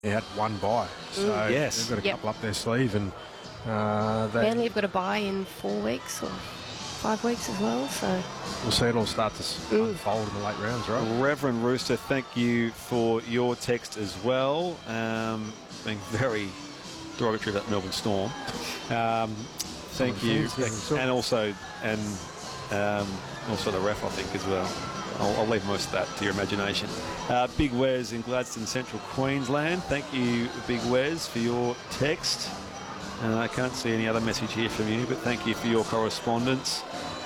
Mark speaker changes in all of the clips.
Speaker 1: had one bye. So
Speaker 2: yes.
Speaker 1: they've got a couple up their sleeve. And
Speaker 3: Manly have got a bye in 4 weeks or 5 weeks as well. So
Speaker 1: we'll see it all start to unfold in the late rounds, right?
Speaker 2: Reverend Rooster, thank you for your text as well. Being very derogatory about Melbourne Storm. Thank you. And also the ref, I think, as well. I'll leave most of that to your imagination. Big Wes in Gladstone, Central Queensland. Thank you, Big Wes, for your text. I can't see any other message here from you, but thank you for your correspondence.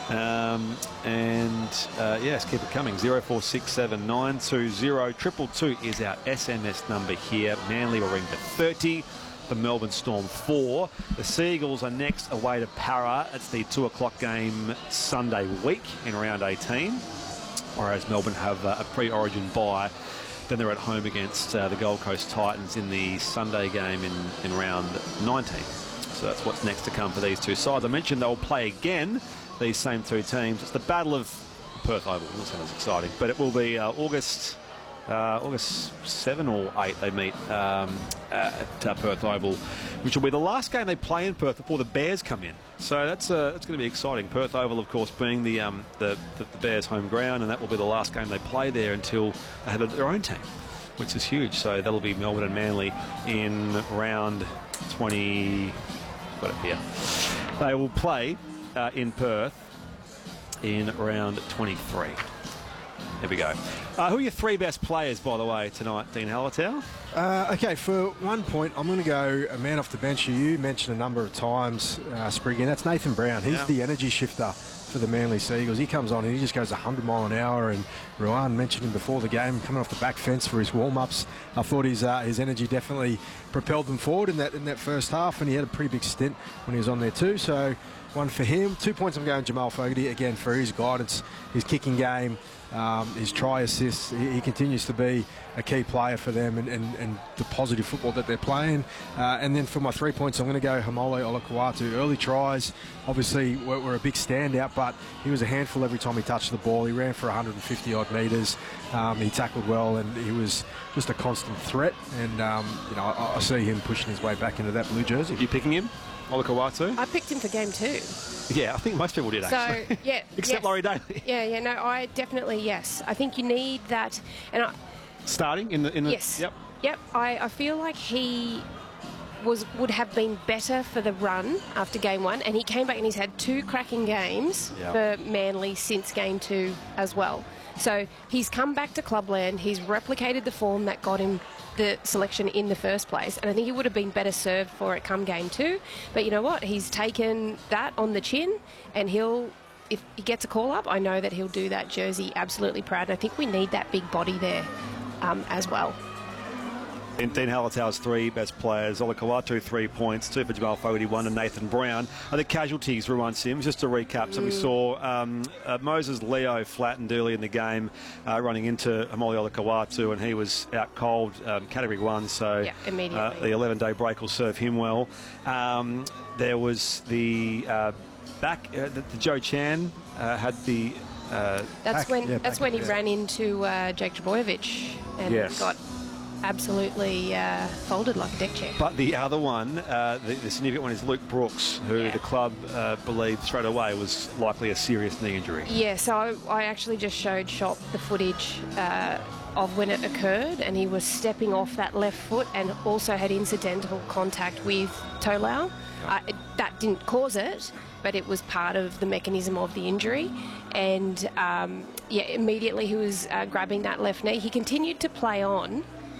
Speaker 2: Yes, keep it coming. 0467 920 222 is our SMS number here. Manly will ring to 30. The Melbourne Storm 4. The Seagulls are next away to Para. It's the 2 o'clock game Sunday week in round 18. Whereas Melbourne have a pre-origin bye. Then they're at home against the Gold Coast Titans in the Sunday game in round 19. So that's what's next to come for these two sides. I mentioned they'll play again, these same two teams. It's the Battle of Perth Oval. That sounds exciting. But it will be August 7 or 8 they meet at Perth Oval, which will be the last game they play in Perth before the Bears come in. So that's going to be exciting. Perth Oval, of course, being the Bears' home ground, and that will be the last game they play there until they have their own team, which is huge. So that'll be Melbourne and Manly in round 20. Got it here. They will play in Perth in round 23. There we go. Who are your three best players, by the way, tonight, Dean Hallertau?
Speaker 1: Okay, for 1 point, I'm going to go a man off the bench who you mentioned a number of times, Spriggy, and that's Nathan Brown. He's the energy shifter for the Manly Seagulls. He comes on and he just goes 100 mile an hour, and Rowan mentioned him before the game, coming off the back fence for his warm-ups. I thought his energy definitely propelled them forward in that first half, and he had a pretty big stint when he was on there too. So one for him. 2 points, I'm going Jamal Fogarty, again, for his guidance, his kicking game, his try assists. He continues to be a key player for them, and the positive football that they're playing. And then for my 3 points, I'm going to go Haumole Olakau'atu. Early tries obviously were a big standout, but he was a handful every time he touched the ball. He ran for 150 odd metres. He tackled well, and he was just a constant threat. And I see him pushing his way back into that blue jersey.
Speaker 2: You picking him, Olakau'atu?
Speaker 3: I picked him for game 2.
Speaker 2: Yeah, I think most people did, actually.
Speaker 3: So, yeah.
Speaker 2: Except Laurie Daly.
Speaker 3: No, I definitely, yes. I think you need that. And
Speaker 2: starting in the
Speaker 3: yes.
Speaker 2: Yep.
Speaker 3: I feel like he would have been better for the run after game 1, and he came back and he's had 2 cracking games for Manly since game 2 as well. So he's come back to Clubland, he's replicated the form that got him the selection in the first place, and I think he would have been better served for it come game 2. But you know what? He's taken that on the chin, and if he gets a call up, I know that he'll do that jersey absolutely proud. And I think we need that big body there as well.
Speaker 2: Dean Hallertau's 3 best players. Olakau'atu 3 points, 2 for Jamal Fogarty, 1 to Nathan Brown. The casualties, Ruan Sims, just to recap. So we saw Moses Leo flattened early in the game, running into Haumole Olakau'atu, and he was out cold, category 1. So
Speaker 3: immediately.
Speaker 2: The 11-day break will serve him well. There was the Joe Chan had the.
Speaker 3: That's when he ran into Jake Trbojevic and got absolutely folded like a deck chair.
Speaker 2: But the other one, the significant one, is Luke Brooks, who the club believed straight away was likely a serious knee injury. Yeah,
Speaker 3: so I actually just showed Shop the footage of when it occurred, and he was stepping off that left foot and also had incidental contact with Tolau. That didn't cause it, but it was part of the mechanism of the injury. And immediately he was grabbing that left knee. He continued to play on,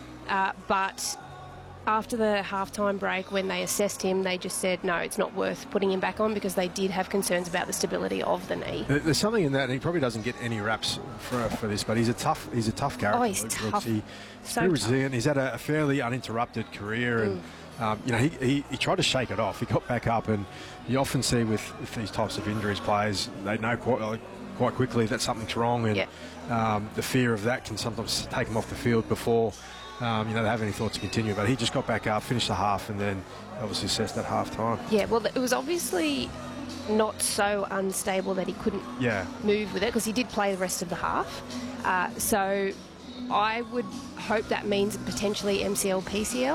Speaker 3: but after the halftime break, when they assessed him, they just said, no, it's not worth putting him back on, because they did have concerns about the stability of the knee.
Speaker 1: There's something in that, and he probably doesn't get any raps for this, but he's a tough character.
Speaker 3: Oh, he's tough.
Speaker 1: He's very resilient. He's had a fairly uninterrupted career, and he tried to shake it off. He got back up, and you often see with these types of injuries, players, they know quite quickly that something's wrong, and the fear of that can sometimes take them off the field before they have any thoughts to continue. But he just got back up, finished the half, and then obviously assessed at half time.
Speaker 3: Yeah, well, it was obviously not so unstable that he couldn't move with it, because he did play the rest of the half. So I would hope that means potentially MCL, PCL.